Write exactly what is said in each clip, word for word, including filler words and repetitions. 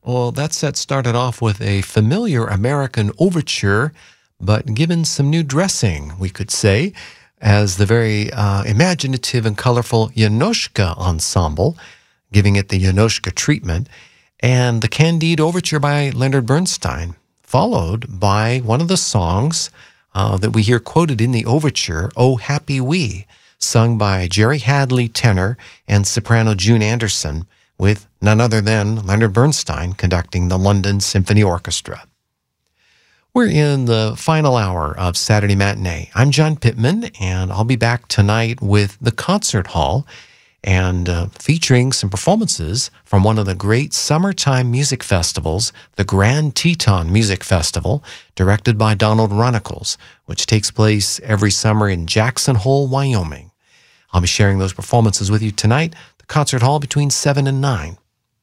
Well, that set started off with a familiar American overture, but given some new dressing, we could say, as the very uh, imaginative and colorful Yonoshka Ensemble, giving it the Yonoshka treatment, and the Candide Overture by Leonard Bernstein, followed by one of the songs uh, that we hear quoted in the overture, "Oh Happy We," sung by Jerry Hadley, tenor, and soprano June Anderson, with none other than Leonard Bernstein conducting the London Symphony Orchestra. We're in the final hour of Saturday Matinee. I'm John Pittman, and I'll be back tonight with the Concert Hall and uh, featuring some performances from one of the great summertime music festivals, the Grand Teton Music Festival, directed by Donald Runnicles, which takes place every summer in Jackson Hole, Wyoming. I'll be sharing those performances with you tonight, the Concert Hall between seven and nine.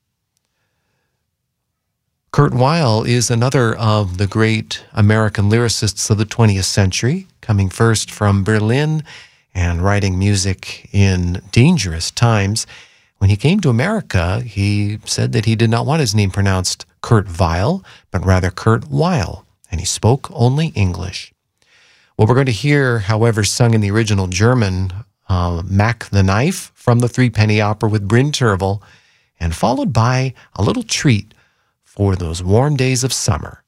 Kurt Weill is another of the great American lyricists of the twentieth century, coming first from Berlin and writing music in dangerous times. When he came to America, he said that he did not want his name pronounced Kurt Weill, but rather Kurt Weill, and he spoke only English. What we're going to hear, however, sung in the original German, uh, Mac the Knife from the Threepenny Opera with Bryn Tervel, and followed by a little treat for those warm days of summer.